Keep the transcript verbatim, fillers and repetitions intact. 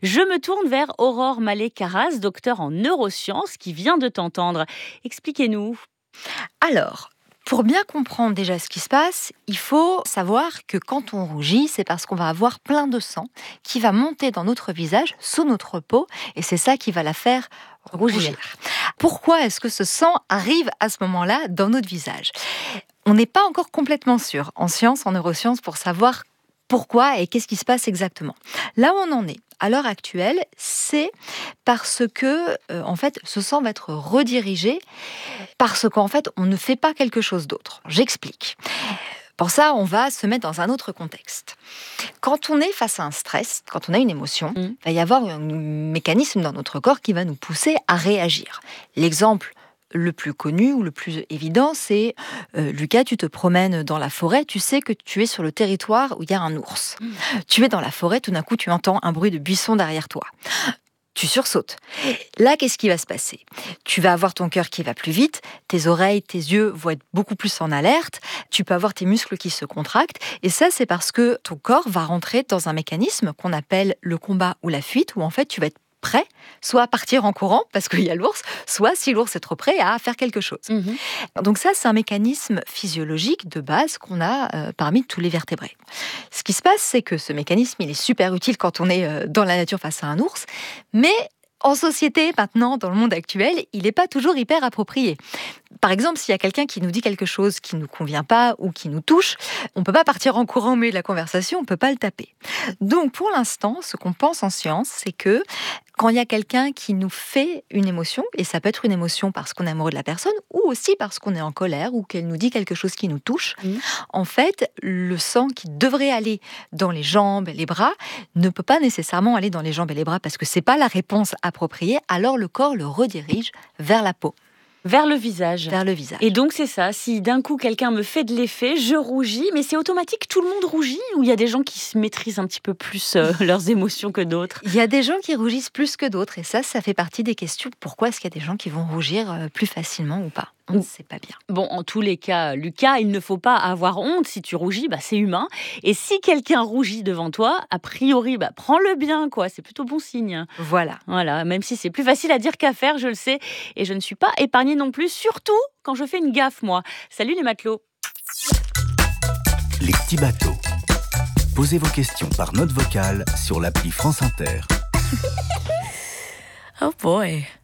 Je me tourne vers Aurore Mallet-Carras, docteur en neurosciences, qui vient de t'entendre. Expliquez-nous. Alors, pour bien comprendre déjà ce qui se passe, il faut savoir que quand on rougit, c'est parce qu'on va avoir plein de sang qui va monter dans notre visage, sous notre peau, et c'est ça qui va la faire rougir. rougir. Pourquoi est-ce que ce sang arrive à ce moment-là dans notre visage ? On n'est pas encore complètement sûr, en sciences, en neurosciences, pour savoir pourquoi et qu'est-ce qui se passe exactement. Là où on en est, à l'heure actuelle, c'est parce que, euh, en fait, ce sang va être redirigé parce qu'en fait, on ne fait pas quelque chose d'autre. J'explique. Pour ça, on va se mettre dans un autre contexte. Quand on est face à un stress, quand on a une émotion, mmh. il va y avoir un mécanisme dans notre corps qui va nous pousser à réagir. L'exemple le plus connu ou le plus évident, c'est euh, Lucas, tu te promènes dans la forêt, tu sais que tu es sur le territoire où il y a un ours. Mmh. Tu es dans la forêt, tout d'un coup, tu entends un bruit de buisson derrière toi. Tu sursautes. Là, qu'est-ce qui va se passer ? Tu vas avoir ton cœur qui va plus vite, tes oreilles, tes yeux vont être beaucoup plus en alerte, tu peux avoir tes muscles qui se contractent, et ça, c'est parce que ton corps va rentrer dans un mécanisme qu'on appelle le combat ou la fuite, où en fait, tu vas être prêt, soit à partir en courant parce qu'il y a l'ours, soit si l'ours est trop près à faire quelque chose. Mmh. Donc ça, c'est un mécanisme physiologique de base qu'on a euh, parmi tous les vertébrés. Ce qui se passe, c'est que ce mécanisme, il est super utile quand on est euh, dans la nature face à un ours, mais en société, maintenant, dans le monde actuel, il n'est pas toujours hyper approprié. Par exemple, s'il y a quelqu'un qui nous dit quelque chose qui ne nous convient pas ou qui nous touche, on ne peut pas partir en courant au milieu de la conversation, on ne peut pas le taper. Donc, pour l'instant, ce qu'on pense en science, c'est que quand il y a quelqu'un qui nous fait une émotion, et ça peut être une émotion parce qu'on est amoureux de la personne, ou aussi parce qu'on est en colère, ou qu'elle nous dit quelque chose qui nous touche, mmh. en fait, le sang qui devrait aller dans les jambes, les bras, ne peut pas nécessairement aller dans les jambes et les bras, parce que ce n'est pas la réponse appropriée, alors le corps le redirige vers la peau. Vers le visage. Vers le visage. Et donc c'est ça, si d'un coup quelqu'un me fait de l'effet, je rougis, mais c'est automatique, tout le monde rougit, ou il y a des gens qui se maîtrisent un petit peu plus euh, leurs émotions que d'autres ? Il y a des gens qui rougissent plus que d'autres, et ça, ça fait partie des questions. Pourquoi est-ce qu'il y a des gens qui vont rougir plus facilement ou pas ? On ne sait pas bien. Bon, en tous les cas, Lucas, il ne faut pas avoir honte. Si tu rougis, bah, c'est humain. Et si quelqu'un rougit devant toi, a priori, bah, prends-le bien, quoi. C'est plutôt bon signe. Voilà. Voilà. Même si c'est plus facile à dire qu'à faire, je le sais. Et je ne suis pas épargnée non plus, surtout quand je fais une gaffe, moi. Salut les matelots. Les petits bateaux. Posez vos questions par note vocale sur l'appli France Inter. Oh boy.